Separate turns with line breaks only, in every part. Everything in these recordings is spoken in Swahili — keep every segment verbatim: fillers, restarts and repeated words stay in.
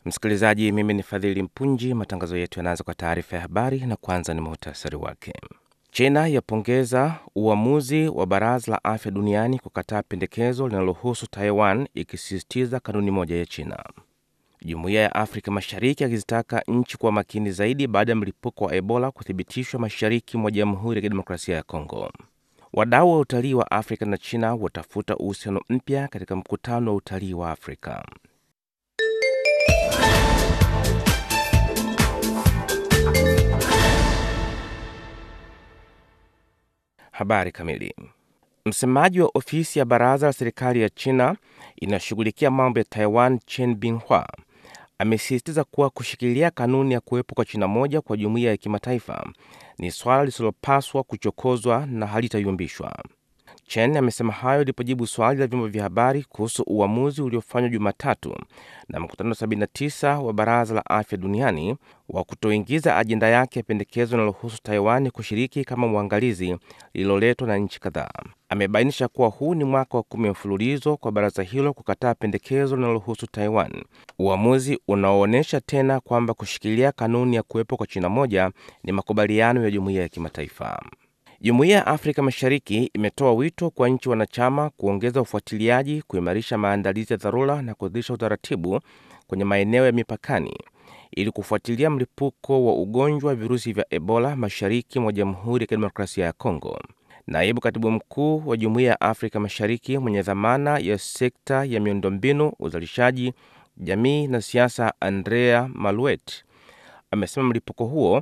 Msikilizaji, mimi ni Fadhili Mpunji. Matangazo yetu yanaanza kwa taarifa ya habari na kwanza ni muhtasari wake. China yapongeza uamuzi wa Baraza la Afya Duniani kukataa pendekezo linalohusu Taiwan, ikisisitiza kanuni moja ya China. Jumuiya ya Afrika Mashariki yakizitaka nchi kuwa makini zaidi baada ya mlipuko wa Ebola kuthibitishwa mashariki mwa Jamhuri ya Kidemokrasia ya Kongo. Wadau wa utalii wa Afrika na China watafuta uhusiano mpya katika mkutano wa utalii wa Afrika. Habari kamili. Msemaji wa ofisi ya baraza la serikali ya China inashughulikia mambo ya Taiwan, Chen Binghua, amesisitiza kuwa kushikilia kanuni ya kuwepo kwa China moja kwa jumuiya ya kimataifa ni swala lisilopaswa kuchokozwa na halitayumbishwa. Chen amesema hayo alipojibu swali la vyombo vya habari kuhusu uamuzi uliofanywa Jumatatu na mkutano sabini na tisa wa Baraza la Afya Duniani wa kutoingiza ajenda yake ya pendekezo linalohusu Taiwan kushiriki kama mwangalizi lililoletwa na nchi kadhaa. Amebainisha kuwa huu ni mwaka wa kumi mfululizo kwa baraza hilo kukataa pendekezo linalohusu Taiwan, uamuzi unaoonyesha tena kwamba kushikilia kanuni ya kuwepo kwa China moja ni makubaliano ya jumuiya ya kimataifa. Jumuiya ya Afrika Mashariki imetoa wito kwa nchi wanachama kuongeza ufuatiliaji, kuimarisha maandalizi ya dharura na kuanzisha utaratibu kwenye maeneo ya mipakani ili kufuatilia mlipuko wa ugonjwa wa virusi vya Ebola mashariki mwa Jamhuri ya Kidemokrasia ya Kongo. Naibu Katibu Mkuu wa Jumuiya ya Afrika Mashariki mwenye dhamana ya sekta ya miundombinu, uzalishaji, jamii na siasa, Andrea Maluet, amesema mlipuko huo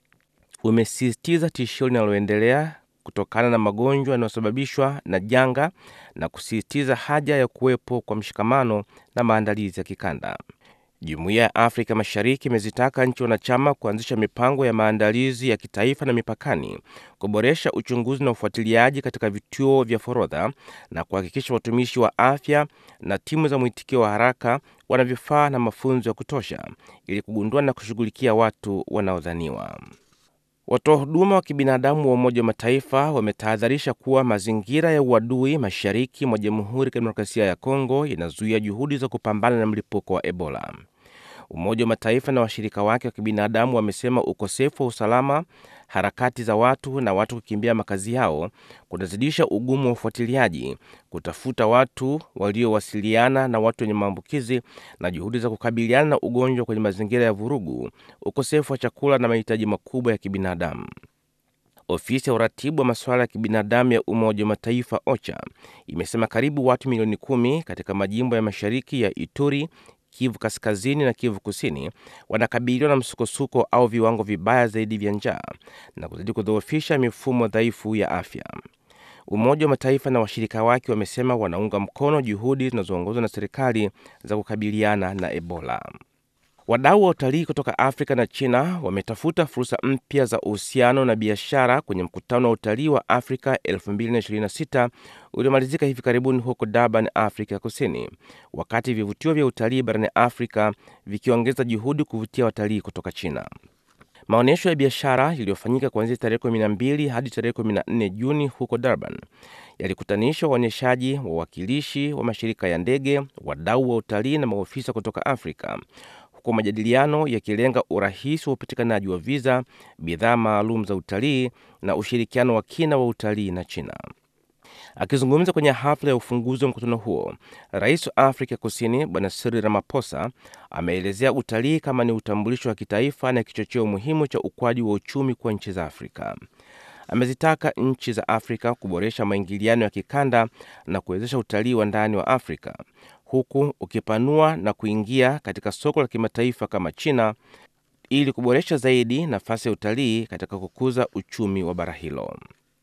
umesisitiza tishio linaloendelea kutokana na magonjwa yanayosababishwa na janga na kusisitiza haja ya kuwepo kwa mshikamano na maandalizi ya kikanda. Jumuiya ya Afrika Mashariki imezitaka nchi wanachama kuanzisha mipango ya maandalizi ya kitaifa na mipakani, kuboresha uchunguzi na ufuatiliaji katika vituo vya forodha na kuhakikisha watumishi wa afya na timu za mwitikio wa haraka wana vifaa na mafunzo ya kutosha ili kugundua na kushughulikia watu wanaodhaniwa. Watoa huduma wa kibinadamu wa Umoja wa Mataifa wametahadharisha kuwa mazingira ya uadui mashariki mwa Jamhuri ya Kidemokrasia ya Kongo yanazuia juhudi za kupambana na mlipuko wa Ebola. Umoja wa Mataifa na washirika wake wa kibinadamu wamesema ukosefu wa usalama, harakati za watu na watu kukimbia makazi yao kunazidisha ugumu wa ufuatiliaji, kutafuta watu waliowasiliana na watu wenye maambukizi na juhudi za kukabiliana na ugonjwa kwenye mazingira ya vurugu, ukosefu wa chakula na mahitaji makubwa ya kibinadamu. Ofisi ya uratibu wa masuala ya kibinadamu ya Umoja wa Mataifa OCHA imesema karibu watu milioni kumi katika majimbo ya mashariki ya Ituri, Kivu Kaskazini na Kivu Kusini wanakabiliwa na msukosuko au viwango vibaya zaidi vya njaa na kuzidi kudhoofisha mifumo dhaifu ya afya. Umoja wa Mataifa na washirika wake wamesema wanaunga mkono juhudi zinazoongozwa na serikali za kukabiliana na Ebola. Wadau wa utalii kutoka Afrika na China wametafuta fursa mpya za uhusiano na biashara kwenye mkutano wa utalii wa Afrika elfu mbili ishirini na sita uliomalizika hivi karibuni huko Durban, Afrika Kusini, wakati vivutio vya utalii barani Afrika vikiongeza juhudi kuvutia watalii kutoka China. Maonyesho ya biashara yaliyofanyika kuanzia tarehe kumi na mbili hadi tarehe kumi na nne Juni huko Durban yalikutanisha waonyeshaji, wawakilishi wa mashirika ya ndege, wadau wa utalii na maofisa kutoka Afrika, kwa majadiliano yakilenga urahisi wa upatikanaji wa visa, bidhaa maalum za utalii na ushirikiano wa kina wa utalii na China. Akizungumza kwenye hafla ya ufunguzi wa mkutano huo, Rais wa Afrika Kusini Bwana Cyril Ramaphosa ameelezea utalii kama ni utambulisho wa kitaifa na kichocheo muhimu cha ukuaji wa uchumi kwa nchi za Afrika. Amezitaka nchi za Afrika kuboresha maingiliano ya kikanda na kuwezesha utalii wa ndani wa Afrika, huku ukipanua na kuingia katika soko la kimataifa kama China ili kuboresha zaidi nafasi ya utalii katika kukuza uchumi wa bara hilo.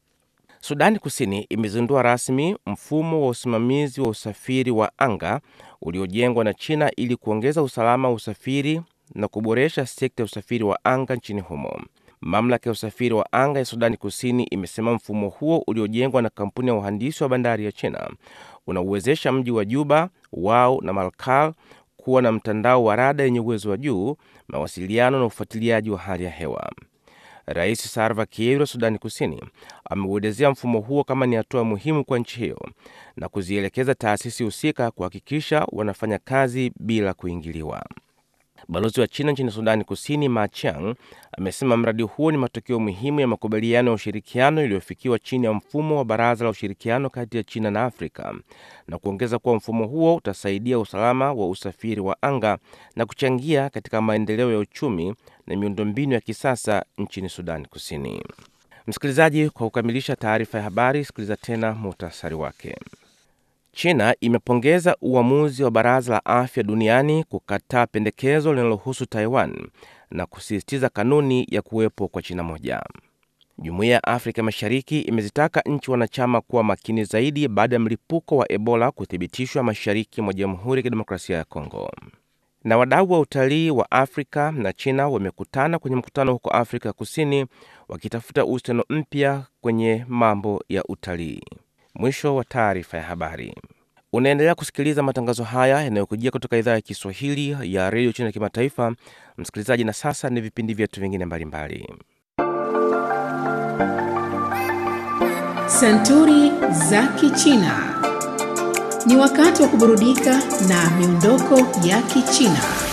Sudani Kusini imezindua rasmi mfumo wa usimamizi wa usafiri wa anga uliojengwa na China ili kuongeza usalama wa usafiri na kuboresha sekta ya usafiri wa anga nchini humo. Mamlaka ya usafiri wa anga ya Sudani Kusini imesema mfumo huo uliojengwa na kampuni ya uhandisi wa bandari ya China unauwezesha mji wa Juba, Wau na Malakal kuwa na mtandao wa rada yenye uwezo wa juu, mawasiliano na ufuatiliaji wa hali ya hewa. Rais Salva Kiir wa Sudani Kusini ameuelezea mfumo huo kama ni hatua muhimu kwa nchi hiyo na kuzielekeza taasisi husika kuhakikisha wanafanya kazi bila kuingiliwa. Balozi wa China nchini Sudani Kusini Ma Chiang amesema mradi huo ni matokeo muhimu ya makubaliano ya ushirikiano yaliyofikiwa chini ya mfumo wa Baraza la Ushirikiano kati ya China na Afrika, na kuongeza kuwa mfumo huo utasaidia usalama wa usafiri wa anga na kuchangia katika maendeleo ya uchumi na miundombinu ya kisasa nchini Sudani Kusini. Msikilizaji, kwa kukamilisha taarifa ya habari, sikiliza tena muhtasari wake. China imepongeza uamuzi wa Baraza la Afya Duniani kukataa pendekezo linalohusu Taiwan na kusisitiza kanuni ya kuwepo kwa China moja. Jumuiya ya Afrika Mashariki imezitaka nchi wanachama kuwa makini zaidi baada ya mlipuko wa Ebola kuthibitishwa mashariki mwa Jamhuri ya Kidemokrasia ya Kongo. Na wadau wa utalii wa Afrika na China wamekutana kwenye mkutano huko Afrika Kusini wakitafuta uhusiano mpya kwenye mambo ya utalii. Mwisho wa taarifa ya habari. Unaendelea kusikiliza matangazo haya yanayokujia kutoka idhaa ya Kiswahili ya Radio China Kimataifa. Msikilizaji, na sasa ni vipindi vyetu vingine mbalimbali.
Santuri za Kichina. Ni wakati wa kuburudika na miondoko ya Kichina.